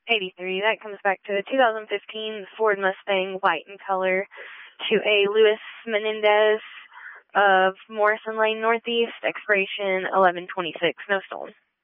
83. That comes back to the 2015 Ford Mustang, white in color, to a Luis Menendez of Morrison Lane Northeast, expiration 11/26. No stolen.